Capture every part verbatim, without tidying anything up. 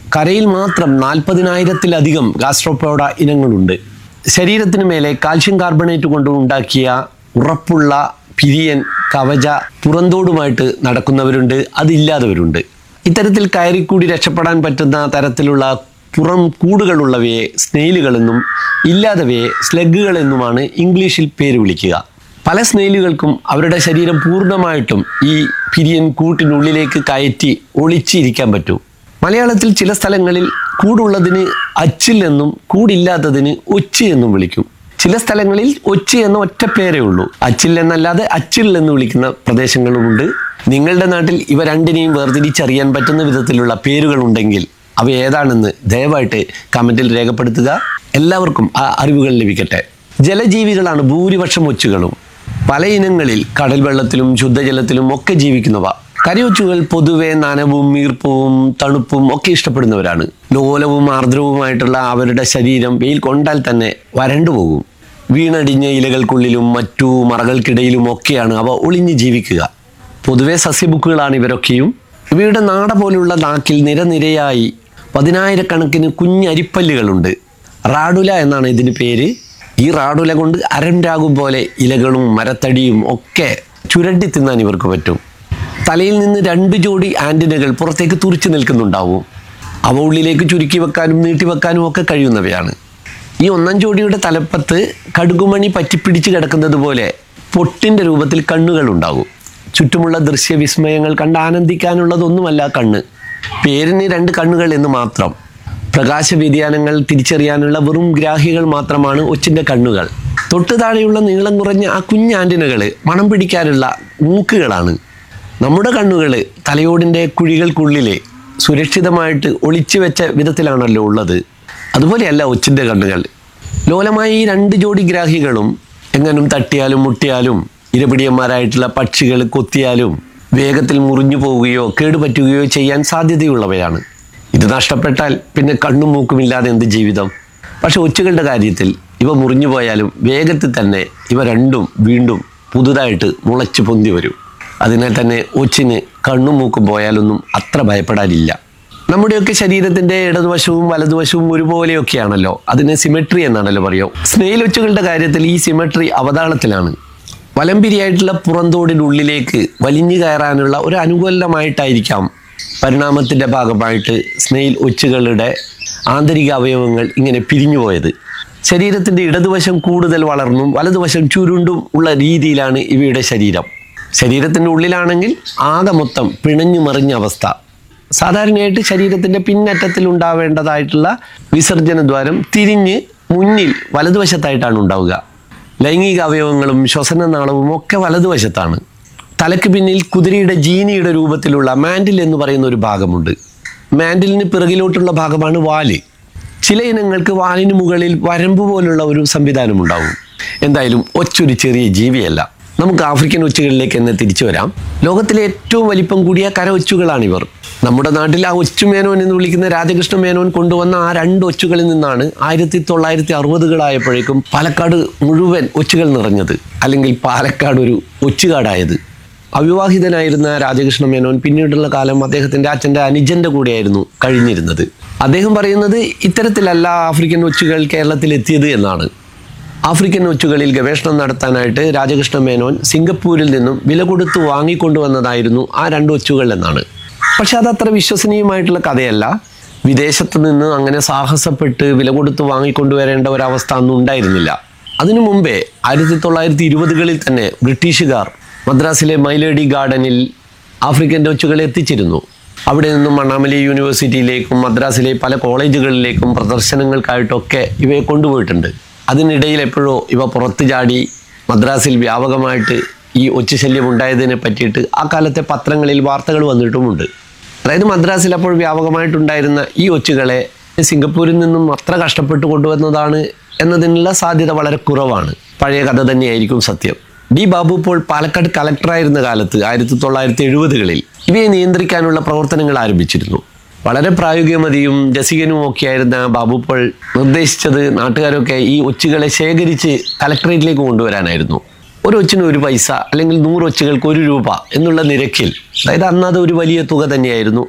കരയിൽ മാത്രം നാൽപ്പതിനായിരത്തിലധികം ഗാസ്ട്രോപോഡ ഇനങ്ങളുണ്ട്. ശരീരത്തിന് മേലെ കാൽഷ്യം കാർബണേറ്റ് കൊണ്ട് ഉണ്ടാക്കിയ ഉറപ്പുള്ള പിരിയൻ കവച പുറന്തോടുമായിട്ട് നടക്കുന്നവരുണ്ട്, അതില്ലാത്തവരുണ്ട്. ഇത്തരത്തിൽ കയറിക്കൂടി രക്ഷപ്പെടാൻ പറ്റുന്ന തരത്തിലുള്ള പുറം കൂടുകളുള്ളവയെ സ്നെയിലുകളെന്നും ഇല്ലാത്തവയെ സ്ലഗുകളെന്നുമാണ് ഇംഗ്ലീഷിൽ പേര് വിളിക്കുക. പല സ്നെയിലുകൾക്കും അവരുടെ ശരീരം പൂർണ്ണമായിട്ടും ഈ പിരിയൻ കൂട്ടിനുള്ളിലേക്ക് കയറ്റി ഒളിച്ചിരിക്കാൻ പറ്റും. മലയാളത്തിൽ ചില സ്ഥലങ്ങളിൽ കൂടുള്ളതിന് അച്ചിൽ എന്നും കൂടില്ലാത്തതിന് ഒച്ചി എന്നും വിളിക്കും. ചില സ്ഥലങ്ങളിൽ ഒച്ചി എന്ന ഒറ്റ പേരേ ഉള്ളൂ. അച്ചിൽ എന്നല്ലാതെ അച്ചിൽ എന്ന് വിളിക്കുന്ന പ്രദേശങ്ങളുമുണ്ട്. നിങ്ങളുടെ നാട്ടിൽ ഇവ രണ്ടിനെയും വേർതിരിച്ചറിയാൻ പറ്റുന്ന വിധത്തിലുള്ള പേരുകളുണ്ടെങ്കിൽ അവ ഏതാണെന്ന് ദയവായിട്ട് കമൻറ്റിൽ രേഖപ്പെടുത്തുക. എല്ലാവർക്കും ആ അറിവുകൾ ലഭിക്കട്ടെ. ജലജീവികളാണ് ഭൂരിപക്ഷം ഒച്ചുകളും. പല ഇനങ്ങളിൽ കടൽ വെള്ളത്തിലും ശുദ്ധജലത്തിലും ഒക്കെ ജീവിക്കുന്നവ. കരയൊച്ചുകൾ പൊതുവെ നനവും ഈർപ്പവും തണുപ്പും ഒക്കെ ഇഷ്ടപ്പെടുന്നവരാണ്. ലോലവും ആർദ്രവുമായിട്ടുള്ള അവരുടെ ശരീരം വെയിൽ കൊണ്ടാൽ തന്നെ വരണ്ടുപോകും. വീണടിഞ്ഞ ഇലകൾക്കുള്ളിലും മറ്റു മറകൾക്കിടയിലും ഒക്കെയാണ് അവ ഒളിഞ്ഞു ജീവിക്കുക. പൊതുവെ സസ്യബുക്കുകളാണ് ഇവരൊക്കെയും. ഇവയുടെ നാട പോലുള്ള നാക്കിൽ നിരനിരയായി പതിനായിരക്കണക്കിന് കുഞ്ഞരിപ്പല്ലുകളുണ്ട്. റാഡുല എന്നാണ് ഇതിന് പേര്. ഈ റാഡുല കൊണ്ട് അരം രാഗും പോലെ ഇലകളും മരത്തടിയും ഒക്കെ ചുരണ്ടി തിന്നാൻ ഇവർക്ക് പറ്റും. തലയിൽ നിന്ന് രണ്ട് ജോഡി ആൻറ്റിനകൾ പുറത്തേക്ക് തുറിച്ചു നിൽക്കുന്നുണ്ടാവും. അവ ഉള്ളിലേക്ക് ചുരുക്കി വെക്കാനും നീട്ടിവെക്കാനും ഒക്കെ കഴിയുന്നവയാണ്. ഈ ഒന്നാം ജോഡിയുടെ തലപ്പത്ത് കടുകുമണി പറ്റിപ്പിടിച്ച് കിടക്കുന്നത് പോലെ പൊട്ടിൻ്റെ രൂപത്തിൽ കണ്ണുകളുണ്ടാകും. ചുറ്റുമുള്ള ദൃശ്യവിസ്മയങ്ങൾ കണ്ട് ആനന്ദിക്കാനുള്ളതൊന്നുമല്ല കണ്ണ്. പേരിന് രണ്ട് കണ്ണുകൾ എന്ന് മാത്രം. പ്രകാശ വ്യതിയാനങ്ങൾ തിരിച്ചറിയാനുള്ള വെറും ഗ്രാഹികൾ മാത്രമാണ് ഒച്ചിൻ്റെ കണ്ണുകൾ. തൊട്ടു താഴെയുള്ള നീളം കുറഞ്ഞ ആ കുഞ്ഞ് ആൻറ്റിനകൾ മണം പിടിക്കാനുള്ള മൂക്കുകളാണ്. നമ്മുടെ കണ്ണുകൾ തലയോടിൻ്റെ കുഴികൾക്കുള്ളിൽ സുരക്ഷിതമായിട്ട് ഒളിച്ചു വെച്ച വിധത്തിലാണല്ലോ ഉള്ളത്. അതുപോലെയല്ല ഒച്ചിൻ്റെ കണ്ണുകൾ. ലോലമായ ഈ രണ്ട് ജോഡി ഗ്രാഹികളും എങ്ങനും തട്ടിയാലും മുട്ടിയാലും ഇരപിടിയന്മാരായിട്ടുള്ള പക്ഷികൾ കൊത്തിയാലും വേഗത്തിൽ മുറിഞ്ഞു പോവുകയോ കേടുപറ്റുകയോ ചെയ്യാൻ സാധ്യതയുള്ളവയാണ്. ഇത് നഷ്ടപ്പെട്ടാൽ പിന്നെ കണ്ണും മൂക്കുമില്ലാതെ എന്ത് ജീവിതം? പക്ഷെ ഒച്ചുകളുടെ കാര്യത്തിൽ ഇവ മുറിഞ്ഞു പോയാലും വേഗത്തിൽ തന്നെ ഇവ രണ്ടും വീണ്ടും പുതുതായിട്ട് മുളച്ചു പൊന്തി വരും. അതിനാൽ തന്നെ ഒച്ചിന് കണ്ണും മൂക്കും പോയാലൊന്നും അത്ര ഭയപ്പെടാനില്ല. നമ്മുടെയൊക്കെ ശരീരത്തിൻ്റെ ഇടതുവശവും വലതുവശവും ഒരുപോലെയൊക്കെയാണല്ലോ. അതിന് സിമെട്രി എന്നാണല്ലോ പറയുക. സ്നെയിൽ ഒച്ചുകളുടെ കാര്യത്തിൽ ഈ സിമെട്രി അവതാളത്തിലാണ്. വലംപിരിയായിട്ടുള്ള പുറന്തോടിനുള്ളിലേക്ക് വലിഞ്ഞു കയറാനുള്ള ഒരു അനുകൂലമായിട്ടായിരിക്കാം പരിണാമത്തിൻ്റെ ഭാഗമായിട്ട് സ്നെയിൽ ഒച്ചുകളുടെ ആന്തരിക അവയവങ്ങൾ ഇങ്ങനെ പിരിഞ്ഞുപോയത്. ശരീരത്തിൻ്റെ ഇടതുവശം കൂടുതൽ വളർന്നും വലതുവശം ചുരുണ്ടും ഉള്ള രീതിയിലാണ് ഇവയുടെ ശരീരം. ശരീരത്തിൻ്റെ ഉള്ളിലാണെങ്കിൽ ആകെ മൊത്തം പിണഞ്ഞു മറിഞ്ഞ അവസ്ഥ. സാധാരണയായിട്ട് ശരീരത്തിൻ്റെ പിന്നറ്റത്തിൽ ഉണ്ടാവേണ്ടതായിട്ടുള്ള വിസർജനദ്വാരം തിരിഞ്ഞ് മുന്നിൽ വലതുവശത്തായിട്ടാണ് ഉണ്ടാവുക. ലൈംഗിക അവയവങ്ങളും ശ്വസനനാളവും ഒക്കെ വലതുവശത്താണ്. തലയ്ക്ക് പിന്നിൽ കുതിരയുടെ ജീനിയുടെ രൂപത്തിലുള്ള മാൻഡിൽ എന്ന് പറയുന്ന ഒരു ഭാഗമുണ്ട്. മാൻഡിലിന് പിറകിലോട്ടുള്ള ഭാഗമാണ് വാല്. ചില ഇനങ്ങൾക്ക് വാലിന് മുകളിൽ വരമ്പ് പോലുള്ള ഒരു സംവിധാനം ഉണ്ടാവും. എന്തായാലും ഒച്ചൊരു ചെറിയ ജീവിയല്ല. നമുക്ക് ആഫ്രിക്കൻ ഒച്ചുകളിലേക്ക് തന്നെ തിരിച്ചു വരാം. ലോകത്തിലെ ഏറ്റവും വലിപ്പം കൂടിയ കര ഒച്ചുകളാണിവർ. നമ്മുടെ നാട്ടിൽ ആ ഒച്ചുമേനോൻ എന്ന് വിളിക്കുന്ന രാജകൃഷ്ണ മേനോൻ കൊണ്ടുവന്ന ആ രണ്ട് ഒച്ചുകളിൽ നിന്നാണ് ആയിരത്തി തൊള്ളായിരത്തി അറുപതുകളായപ്പോഴേക്കും പാലക്കാട് മുഴുവൻ ഒച്ചുകൾ നിറഞ്ഞത്, അല്ലെങ്കിൽ പാലക്കാട് ഒരു ഒച്ചുകാടായത്. അവിവാഹിതനായിരുന്ന രാജകൃഷ്ണ മേനോൻ പിന്നീടുള്ള കാലം അദ്ദേഹത്തിൻ്റെ അച്ഛൻ്റെ അനുജൻ്റെ കൂടെയായിരുന്നു കഴിഞ്ഞിരുന്നത്. അദ്ദേഹം പറയുന്നത് ഇത്തരത്തിലല്ല ആഫ്രിക്കൻ ഒച്ചുകൾ കേരളത്തിൽ എത്തിയത് എന്നാണ്. ആഫ്രിക്കൻ ഒച്ചുകളിൽ ഗവേഷണം നടത്താനായിട്ട് രാജകൃഷ്ണ മേനോൻ സിംഗപ്പൂരിൽ നിന്നും വില കൊടുത്ത് വാങ്ങിക്കൊണ്ടുവന്നതായിരുന്നു ആ രണ്ട് ഒച്ചുകൾ എന്നാണ്. പക്ഷെ അതത്ര വിശ്വസനീയമായിട്ടുള്ള കഥയല്ല. വിദേശത്ത് നിന്ന് അങ്ങനെ സാഹസപ്പെട്ട് വില കൊടുത്ത് വാങ്ങിക്കൊണ്ടുവരേണ്ട ഒരവസ്ഥ അന്നും ഉണ്ടായിരുന്നില്ല. അതിനു മുമ്പേ ആയിരത്തി തൊള്ളായിരത്തി ഇരുപതുകളിൽ തന്നെ ബ്രിട്ടീഷുകാർ മദ്രാസിലെ മൈലേഡി ഗാർഡനിൽ ആഫ്രിക്കൻ ഒച്ചുകളെ എത്തിച്ചിരുന്നു. അവിടെ നിന്നും അണ്ണാമലൈ യൂണിവേഴ്സിറ്റിയിലേക്കും മദ്രാസിലെ പല കോളേജുകളിലേക്കും പ്രദർശനങ്ങൾക്കായിട്ടൊക്കെ ഇവയെ കൊണ്ടുപോയിട്ടുണ്ട്. അതിനിടയിൽ എപ്പോഴോ ഇവ പുറത്തു ചാടി മദ്രാസിൽ വ്യാപകമായിട്ട് ഈ ഒച്ചുശല്യം ഉണ്ടായതിനെ പറ്റിയിട്ട് ആ കാലത്തെ പത്രങ്ങളിൽ വാർത്തകൾ വന്നിട്ടുമുണ്ട്. അതായത് മദ്രാസിൽ അപ്പോൾ വ്യാപകമായിട്ടുണ്ടായിരുന്ന ഈ ഒച്ചുകളെ സിംഗപ്പൂരിൽ നിന്നും അത്ര കഷ്ടപ്പെട്ട് കൊണ്ടുവന്നതാണ് എന്നതിനുള്ള സാധ്യത വളരെ കുറവാണ്. പഴയ കഥ തന്നെയായിരിക്കും സത്യം. ഡി ബാബു പോൾ പാലക്കാട് കളക്ടറായിരുന്ന കാലത്ത് ആയിരത്തി തൊള്ളായിരത്തി എഴുപതുകളിൽ ഇവയെ നിയന്ത്രിക്കാനുള്ള പ്രവർത്തനങ്ങൾ ആരംഭിച്ചിരുന്നു. വളരെ പ്രായോഗികമതിയും രസികനും ഒക്കെയായിരുന്ന ബാബു പോൾ നിർദ്ദേശിച്ചത് നാട്ടുകാരൊക്കെ ഈ ഒച്ചുകളെ ശേഖരിച്ച് കളക്ടറേറ്റിലേക്ക് കൊണ്ടുവരാനായിരുന്നു. ഒരു ഒച്ചിന് ഒരു പൈസ അല്ലെങ്കിൽ നൂറ് ഒച്ചുകൾക്ക് ഒരു രൂപ എന്നുള്ള നിരക്കിൽ, അതായത് അന്നത് ഒരു വലിയ തുക തന്നെയായിരുന്നു.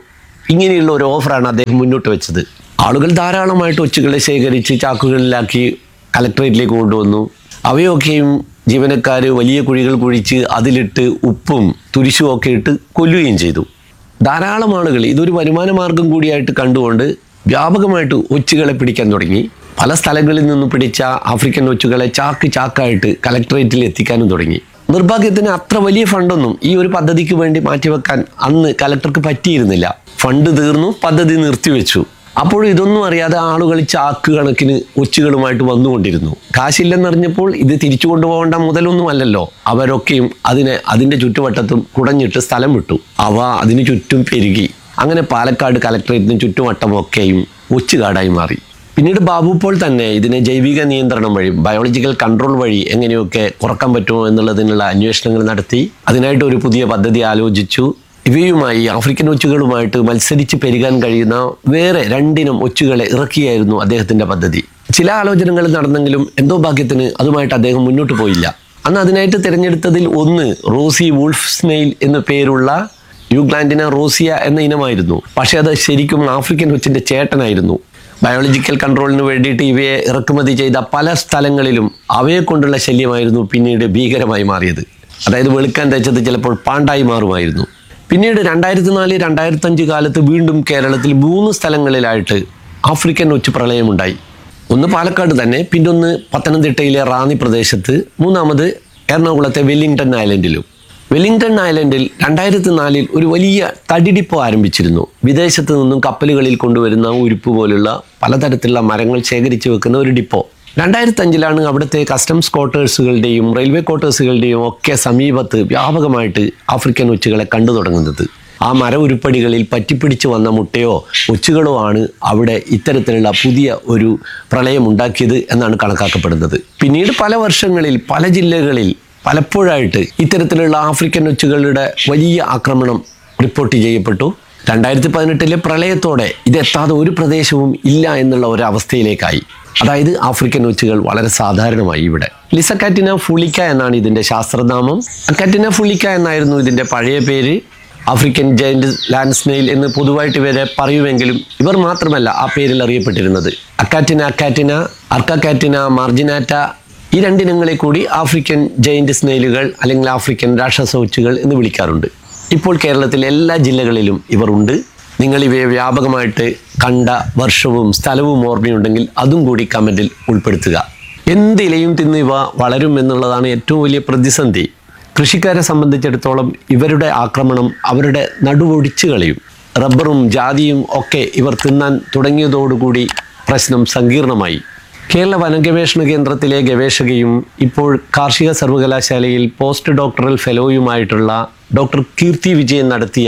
ഇങ്ങനെയുള്ള ഒരു ഓഫറാണ് അദ്ദേഹം മുന്നോട്ട് വെച്ചത്. ആളുകൾ ധാരാളമായിട്ട് ഒച്ചുകളെ ശേഖരിച്ച് ചാക്കുകളിലാക്കി കലക്ട്രേറ്റിലേക്ക് കൊണ്ടുവന്നു. അവയൊക്കെയും ജീവനക്കാർ വലിയ കുഴികൾ കുഴിച്ച് അതിലിട്ട് ഉപ്പും തുരിശും ഒക്കെ ഇട്ട് കൊല്ലുകയും ചെയ്തു. ധാരാളം ആളുകൾ ഇതൊരു വരുമാന മാർഗം കൂടിയായിട്ട് കണ്ടുകൊണ്ട് വ്യാപകമായിട്ട് ഒച്ചുകളെ പിടിക്കാൻ തുടങ്ങി. പല സ്ഥലങ്ങളിൽ നിന്നും പിടിച്ച ആഫ്രിക്കൻ ഒച്ചുകളെ ചാക്ക് ചാക്കായിട്ട് കലക്ട്രേറ്റിൽ എത്തിക്കാനും തുടങ്ങി. നിർഭാഗ്യത്തിന് അത്ര വലിയ ഫണ്ടൊന്നും ഈ ഒരു പദ്ധതിക്ക് വേണ്ടി മാറ്റിവെക്കാൻ അന്ന് കലക്ടർക്ക് പറ്റിയിരുന്നില്ല. ഫണ്ട് തീർന്നു, പദ്ധതി നിർത്തിവെച്ചു. അപ്പോൾ ഇതൊന്നും അറിയാതെ ആളുകൾ ചാക്ക് കണക്കിന് ഒച്ചുകളുമായിട്ട് വന്നുകൊണ്ടിരുന്നു. കാശില്ലെന്നറിഞ്ഞപ്പോൾ ഇത് തിരിച്ചു കൊണ്ടുപോകേണ്ട മുതലൊന്നുമല്ലല്ലോ. അവരൊക്കെയും അതിനെ അതിൻ്റെ ചുറ്റുവട്ടത്തും കുടഞ്ഞിട്ട് സ്ഥലം വിട്ടു. അവ അതിനു ചുറ്റും പെരുകി. അങ്ങനെ പാലക്കാട് കലക്ട്രേറ്റിന് ചുറ്റുവട്ടമൊക്കെയും ഒച്ചുകാടായി മാറി. പിന്നീട് ബാബു പോൾ തന്നെ ഇതിനെ ജൈവിക നിയന്ത്രണം വഴി, ബയോളജിക്കൽ കൺട്രോൾ വഴി എങ്ങനെയൊക്കെ കുറക്കാൻ പറ്റുമോ എന്നുള്ളതിനുള്ള അന്വേഷണങ്ങൾ നടത്തി. അതിനായിട്ട് ഒരു പുതിയ പദ്ധതി ആലോചിച്ചു. ഇവയുമായി ആഫ്രിക്കൻ ഒച്ചുകളുമായിട്ട് മത്സരിച്ച് പെരുകാൻ കഴിയുന്ന വേറെ രണ്ടിനം ഒച്ചുകളെ ഇറക്കിയായിരുന്നു അദ്ദേഹത്തിൻ്റെ പദ്ധതി. ചില ആലോചനകൾ നടന്നെങ്കിലും എന്തോ ഭാഗ്യത്തിന് അതുമായിട്ട് അദ്ദേഹം മുന്നോട്ട് പോയില്ല. അന്ന് അതിനായിട്ട് തിരഞ്ഞെടുത്തതിൽ ഒന്ന് റോസി വൂൾഫ് സ്നെയിൽ എന്ന പേരുള്ള യൂഗ്ലാൻഡിന റോസിയ എന്ന ഇനമായിരുന്നു. പക്ഷേ അത് ശരിക്കും ആഫ്രിക്കൻ ഒച്ചിൻ്റെ ചേട്ടനായിരുന്നു. ബയോളജിക്കൽ കൺട്രോളിന് വേണ്ടിയിട്ട് ഇവയെ ഇറക്കുമതി ചെയ്ത പല സ്ഥലങ്ങളിലും അവയെ കൊണ്ടുള്ള ശല്യമായിരുന്നു പിന്നീട് ഭീകരമായി മാറിയത്. അതായത് വെളുക്കാൻ തേച്ചത് ചിലപ്പോൾ പാണ്ടായി മാറുമായിരുന്നു. പിന്നീട് രണ്ടായിരത്തി നാല് രണ്ടായിരത്തി അഞ്ച് കാലത്ത് വീണ്ടും കേരളത്തിൽ മൂന്ന് സ്ഥലങ്ങളിലായിട്ട് ആഫ്രിക്കൻ ഒച്ച് പ്രളയമുണ്ടായി. ഒന്ന് പാലക്കാട് തന്നെ, പിന്നൊന്ന് പത്തനംതിട്ടയിലെ റാന്നി പ്രദേശത്ത്, മൂന്നാമത് എറണാകുളത്തെ വെല്ലിംഗ്ടൺ ഐലൻഡിലും. വെല്ലിംഗ്ടൺ ഐലൻഡിൽ രണ്ടായിരത്തി നാലിൽ ഒരു വലിയ തടിഡിപ്പോ ആരംഭിച്ചിരുന്നു. വിദേശത്ത് നിന്നും കപ്പലുകളിൽ കൊണ്ടുവരുന്ന ഉരുപ്പ് പോലുള്ള പലതരത്തിലുള്ള മരങ്ങൾ ശേഖരിച്ചു വെക്കുന്ന ഒരു ഡിപ്പോ. രണ്ടായിരത്തി അഞ്ചിലാണ് അവിടുത്തെ കസ്റ്റംസ് ക്വാർട്ടേഴ്സുകളുടെയും റെയിൽവേ ക്വാർട്ടേഴ്സുകളുടെയും ഒക്കെ സമീപത്ത് വ്യാപകമായിട്ട് ആഫ്രിക്കൻ ഒച്ചുകളെ കണ്ടു തുടങ്ങുന്നത്. ആ മര ഉരുപ്പടികളിൽ പറ്റിപ്പിടിച്ച് വന്ന മുട്ടയോ ഒച്ചുകളോ ആണ് അവിടെ ഇത്തരത്തിലുള്ള പുതിയ ഒരു പ്രളയം ഉണ്ടാക്കിയത് എന്നാണ് കണക്കാക്കപ്പെടുന്നത്. പിന്നീട് പല വർഷങ്ങളിൽ പല ജില്ലകളിൽ പലപ്പോഴായിട്ട് ഇത്തരത്തിലുള്ള ആഫ്രിക്കൻ ഒച്ചുകളുടെ വലിയ ആക്രമണം റിപ്പോർട്ട് ചെയ്യപ്പെട്ടു. രണ്ടായിരത്തി പതിനെട്ടിലെ പ്രളയത്തോടെ ഇതെത്താതെ ഒരു പ്രദേശവും ഇല്ല എന്നുള്ള ഒരവസ്ഥയിലേക്കായി. അതായത് ആഫ്രിക്കൻ ഒച്ചുകൾ വളരെ സാധാരണമായി ഇവിടെ. ലിസക്കാറ്റിന ഫുളിക്ക എന്നാണ് ഇതിൻ്റെ ശാസ്ത്രനാമം. അക്കാറ്റിന ഫുളിക്ക എന്നായിരുന്നു ഇതിൻ്റെ പഴയ പേര്. ആഫ്രിക്കൻ ജയന്റ് ലാൻഡ് സ്നെയിൽ എന്ന് പൊതുവായിട്ട് ഇവരെ പറയുമെങ്കിലും ഇവർ മാത്രമല്ല ആ പേരിൽ അറിയപ്പെട്ടിരുന്നത്. അക്കാറ്റിന അക്കാറ്റിന, അർക്കാറ്റിന മാർജിനാറ്റ, ഈ രണ്ടിനങ്ങളെ കൂടി ആഫ്രിക്കൻ ജയന്റ് സ്നെയിലുകൾ അല്ലെങ്കിൽ ആഫ്രിക്കൻ രാക്ഷസ ഒച്ചുകൾ എന്ന് വിളിക്കാറുണ്ട്. ഇപ്പോൾ കേരളത്തിലെ എല്ലാ ജില്ലകളിലും ഇവർ ഉണ്ട്. നിങ്ങൾ ഇവയെ വ്യാപകമായിട്ട് കണ്ട വർഷവും സ്ഥലവും ഓർമ്മയുണ്ടെങ്കിൽ അതും കൂടി കമൻറ്റിൽ ഉൾപ്പെടുത്തുക. എന്തിലയും തിന്ന് ഇവ വളരും എന്നുള്ളതാണ് ഏറ്റവും വലിയ പ്രതിസന്ധി. കൃഷിക്കാരെ സംബന്ധിച്ചിടത്തോളം ഇവരുടെ ആക്രമണം അവരുടെ നടുവൊടിച്ചു കളയും. റബ്ബറും ജാതിയും ഒക്കെ ഇവർ തിന്നാൻ തുടങ്ങിയതോടുകൂടി പ്രശ്നം സങ്കീർണമായി. കേരള വനഗവേഷണ കേന്ദ്രത്തിലെ ഗവേഷകയും ഇപ്പോൾ കാർഷിക സർവകലാശാലയിൽ പോസ്റ്റ് ഡോക്ടറൽ ഫെലോയുമായിട്ടുള്ള ഡോക്ടർ കീർത്തി വിജയൻ നടത്തിയ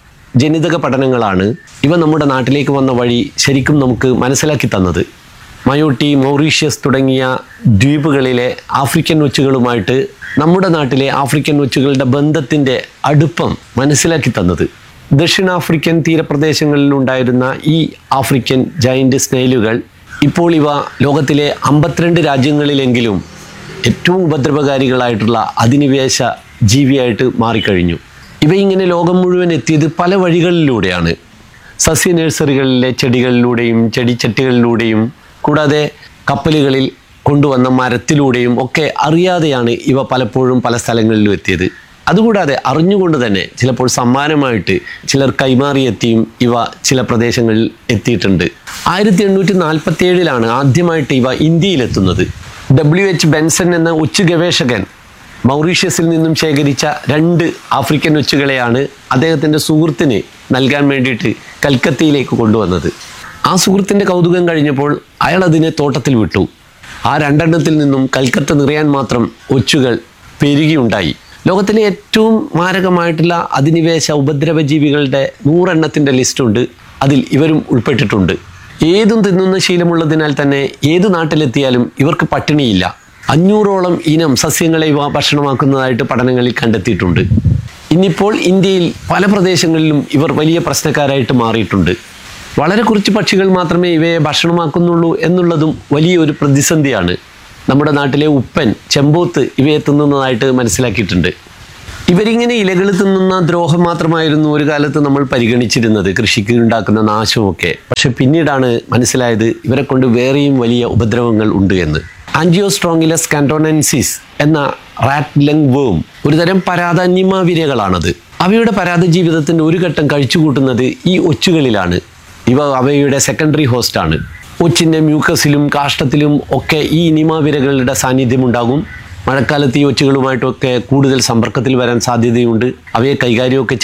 ജനിതക പഠനങ്ങളാണ് ഇവ നമ്മുടെ നാട്ടിലേക്ക് വന്ന വഴി ശരിക്കും നമുക്ക് മനസ്സിലാക്കി തന്നത്. മയോട്ടി, മൗറീഷ്യസ് തുടങ്ങിയ ദ്വീപുകളിലെ ആഫ്രിക്കൻ ഒച്ചുകളുമായിട്ട് നമ്മുടെ നാട്ടിലെ ആഫ്രിക്കൻ ഒച്ചുകളുടെ ബന്ധത്തിൻ്റെ അടുപ്പം മനസ്സിലാക്കി തന്നത്. ദക്ഷിണാഫ്രിക്കൻ തീരപ്രദേശങ്ങളിലുണ്ടായിരുന്ന ഈ ആഫ്രിക്കൻ ജയന്റ് സ്നെയിലുകൾ ഇപ്പോൾ ഇവ ലോകത്തിലെ അമ്പത്തിരണ്ട് രാജ്യങ്ങളിലെങ്കിലും ഏറ്റവും ഉപദ്രവകാരികളായിട്ടുള്ള അധിനിവേശ ജീവിയായിട്ട് മാറിക്കഴിഞ്ഞു. ഇവ ഇങ്ങനെ ലോകം മുഴുവൻ എത്തിയത് പല വഴികളിലൂടെയാണ്. സസ്യ നഴ്സറികളിലെ ചെടികളിലൂടെയും ചെടിച്ചട്ടികളിലൂടെയും കൂടാതെ കപ്പലുകളിൽ കൊണ്ടുവന്ന മരത്തിലൂടെയും ഒക്കെ അറിയാതെയാണ് ഇവ പലപ്പോഴും പല സ്ഥലങ്ങളിലും എത്തിയത്. അതുകൂടാതെ അറിഞ്ഞുകൊണ്ട് തന്നെ ചിലപ്പോൾ സമ്മാനമായിട്ട് ചിലർ കൈമാറിയെത്തിയും ഇവ ചില പ്രദേശങ്ങളിൽ എത്തിയിട്ടുണ്ട്. ആയിരത്തി എണ്ണൂറ്റി നാൽപ്പത്തി ഏഴിലാണ് ആദ്യമായിട്ട് ഇവ ഇന്ത്യയിലെത്തുന്നത്. ഡബ്ല്യു എച്ച് ബെൻസൺ എന്ന ഒച്ചു ഗവേഷകൻ മൗറീഷ്യസിൽ നിന്നും ശേഖരിച്ച രണ്ട് ആഫ്രിക്കൻ ഒച്ചുകളെയാണ് അദ്ദേഹത്തിൻ്റെ സുഹൃത്തിന് നൽകാൻ വേണ്ടിയിട്ട് കൽക്കത്തയിലേക്ക് കൊണ്ടുവന്നത്. ആ സുഹൃത്തിൻ്റെ കൗതുകം കഴിഞ്ഞപ്പോൾ അയാൾ അതിനെ തോട്ടത്തിൽ വിട്ടു. ആ രണ്ടെണ്ണത്തിൽ നിന്നും കൽക്കത്ത നിറയാൻ മാത്രം ഒച്ചുകൾ പെരുകിയുണ്ടായി. ലോകത്തിലെ ഏറ്റവും മാരകമായിട്ടുള്ള അധിനിവേശ ഉപദ്രവജീവികളുടെ നൂറെണ്ണത്തിൻ്റെ ലിസ്റ്റുണ്ട്. അതിൽ ഇവരും ഉൾപ്പെട്ടിട്ടുണ്ട്. ഏതും തിന്നുന്ന ശീലമുള്ളതിനാൽ തന്നെ ഏത് നാട്ടിലെത്തിയാലും ഇവർക്ക് പട്ടിണിയില്ല. അഞ്ഞൂറോളം ഇനം സസ്യങ്ങളെ ഇവ ഭക്ഷണമാക്കുന്നതായിട്ട് പഠനങ്ങളിൽ കണ്ടെത്തിയിട്ടുണ്ട്. ഇന്നിപ്പോൾ ഇന്ത്യയിൽ പല പ്രദേശങ്ങളിലും ഇവർ വലിയ പ്രശ്നക്കാരായിട്ട് മാറിയിട്ടുണ്ട്. വളരെ കുറച്ച് പക്ഷികൾ മാത്രമേ ഇവയെ ഭക്ഷണമാക്കുന്നുള്ളൂ എന്നുള്ളതും വലിയൊരു പ്രതിസന്ധിയാണ്. നമ്മുടെ നാട്ടിലെ ഉപ്പൻ, ചെമ്പോത്ത് ഇവയെ തിന്നുന്നതായിട്ട് മനസ്സിലാക്കിയിട്ടുണ്ട്. ഇവരിങ്ങനെ ഇലകൾ തിന്നുന്ന ദ്രോഹം മാത്രമായിരുന്നു ഒരു കാലത്ത് നമ്മൾ പരിഗണിച്ചിരുന്നത്, കൃഷിക്ക് ഉണ്ടാക്കുന്ന നാശമൊക്കെ. പക്ഷെ പിന്നീടാണ് മനസ്സിലായത് ഇവരെ കൊണ്ട് വേറെയും വലിയ ഉപദ്രവങ്ങൾ ഉണ്ട് എന്ന്. ആൻജിയോസ്ട്രോങ്ങിലസ് കാന്റോനൻസിസ് എന്ന റാറ്റ് ലങ് വേം ഒരുതരം പരാതന്യമ വിരകളാണത്. അവയുടെ പരാത ജീവിതത്തിൻ്റെ ഒരു ഘട്ടം കഴിച്ചുകൂട്ടുന്നത് ഈ ഒച്ചുകളിലാണ്. ഇവ അവയുടെ സെക്കൻഡറി ഹോസ്റ്റാണ്. ഒച്ചിൻ്റെ മ്യൂക്കസിലും കാഷ്ടത്തിലും ഒക്കെ ഈ ഇനിമാവിരകളുടെ സാന്നിധ്യമുണ്ടാകും. മഴക്കാലത്ത് ഈ ഒച്ചുകളുമായിട്ടൊക്കെ കൂടുതൽ സമ്പർക്കത്തിൽ വരാൻ സാധ്യതയുണ്ട്. അവയെ കൈകാര്യമൊക്കെ